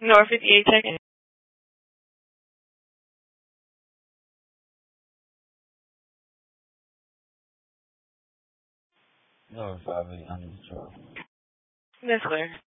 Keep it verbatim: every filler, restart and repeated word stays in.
North fifty-eight, check-in. North five eight under control. That's clear.